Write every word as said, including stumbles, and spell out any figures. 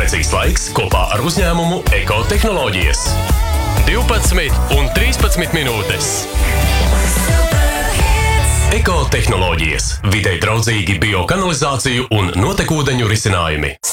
Vajadzīgs laiks kopā ar uzņēmumu Ekotehnoloģijas. divpadsmit un trīspadsmit minūtes. Ekotehnoloģijas. Videi draudzīgi biokanalizāciju un notekūdeņu risinājumi.